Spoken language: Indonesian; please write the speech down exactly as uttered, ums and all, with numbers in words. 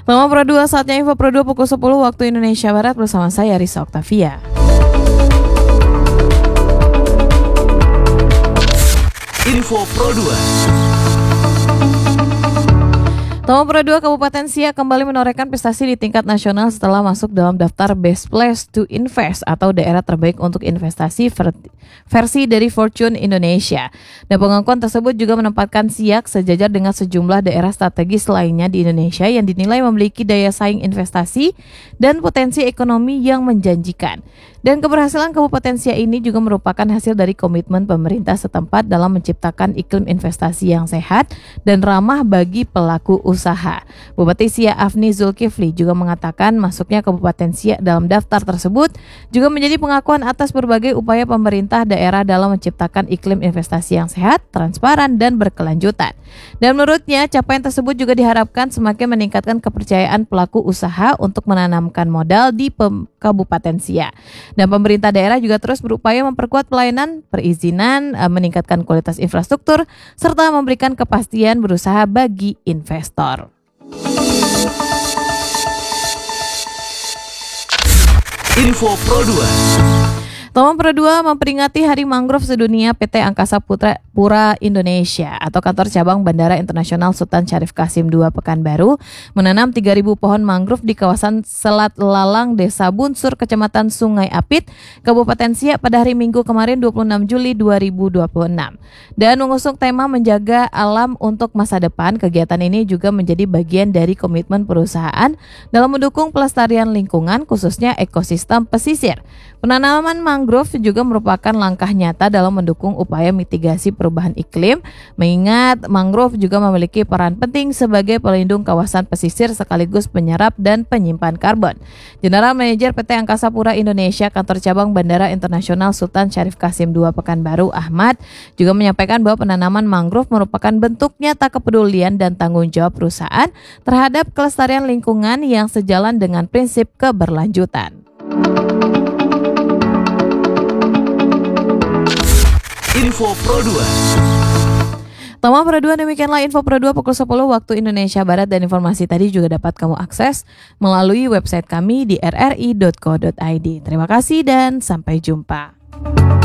Tama Pro dua, saatnya Info Pro dua pukul sepuluh waktu Indonesia Barat bersama saya Risa Oktavia. Info Pro dua. Tama Pro dua, Kabupaten Siak kembali menorehkan prestasi di tingkat nasional setelah masuk dalam daftar Best Place to Invest atau daerah terbaik untuk investasi versi dari Fortune Indonesia. Dan pengakuan tersebut juga menempatkan Siak sejajar dengan sejumlah daerah strategis lainnya di Indonesia yang dinilai memiliki daya saing investasi dan potensi ekonomi yang menjanjikan. Dan keberhasilan Kabupaten Siak ini juga merupakan hasil dari komitmen pemerintah setempat dalam menciptakan iklim investasi yang sehat dan ramah bagi pelaku usaha. Bupati Siak Afni Zulkifli juga mengatakan masuknya Kabupaten Siak dalam daftar tersebut juga menjadi pengakuan atas berbagai upaya pemerintah daerah dalam menciptakan iklim investasi yang sehat, transparan, dan berkelanjutan. Dan menurutnya, capaian tersebut juga diharapkan semakin meningkatkan kepercayaan pelaku usaha untuk menanamkan modal di Kabupaten Siak. Dan pemerintah daerah juga terus berupaya memperkuat pelayanan, perizinan, meningkatkan kualitas infrastruktur, serta memberikan kepastian berusaha bagi investor. Info Pro dua. Tama Pro dua memperingati Hari Mangrove Sedunia. P T Angkasa Putra Pura Indonesia atau Kantor Cabang Bandara Internasional Sultan Syarif Qasim dua Pekanbaru menanam tiga ribu pohon mangrove di kawasan Selat Lalang, Desa Bunsur, Kecamatan Sungai Apit, Kabupaten Siak pada hari Minggu kemarin dua puluh enam Juli dua ribu dua puluh enam. Dan mengusung tema menjaga alam untuk masa depan, kegiatan ini juga menjadi bagian dari komitmen perusahaan dalam mendukung pelestarian lingkungan khususnya ekosistem pesisir. Penanaman mangrove juga merupakan langkah nyata dalam mendukung upaya mitigasi perubahan iklim, mengingat mangrove juga memiliki peran penting sebagai pelindung kawasan pesisir sekaligus penyerap dan penyimpan karbon. General Manager P T Angkasa Pura Indonesia Kantor Cabang Bandara Internasional Sultan Syarif Qasim dua Pekanbaru Ahmad juga menyampaikan bahwa penanaman mangrove merupakan bentuk nyata kepedulian dan tanggung jawab perusahaan terhadap kelestarian lingkungan yang sejalan dengan prinsip keberlanjutan. Info Pro dua. Tama Pro dua, demikianlah Info Pro dua pukul sepuluh waktu Indonesia Barat, dan informasi tadi juga dapat kamu akses melalui website kami di r r i dot co dot i d. Terima kasih dan sampai jumpa.